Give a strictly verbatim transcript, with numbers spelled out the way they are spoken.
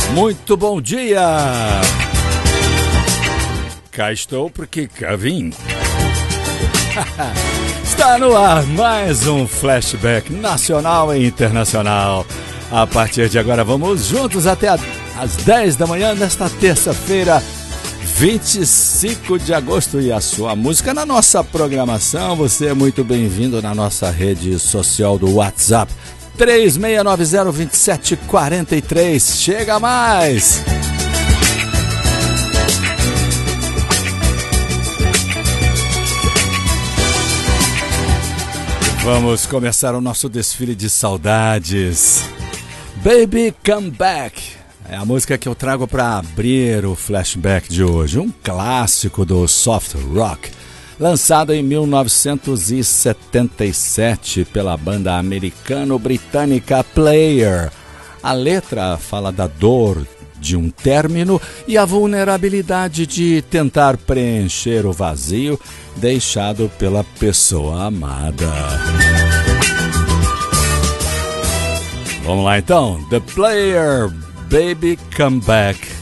Muito bom dia! Cá estou porque cá vim. Está no ar mais um flashback nacional e internacional. A partir de agora vamos juntos até às dez da manhã nesta terça-feira, vinte e cinco de agosto, e a sua música na nossa programação. Você é muito bem-vindo na nossa rede social do WhatsApp três seis nove zero dois sete quatro três. Chega mais! Vamos começar o nosso desfile de saudades. Baby Come Back é a música que eu trago para abrir o flashback de hoje. Um clássico do soft rock, lançado em mil novecentos e setenta e sete pela banda americano-britânica Player. A letra fala da dor de um término e a vulnerabilidade de tentar preencher o vazio deixado pela pessoa amada. Vamos lá então, The Player, Baby Come Back.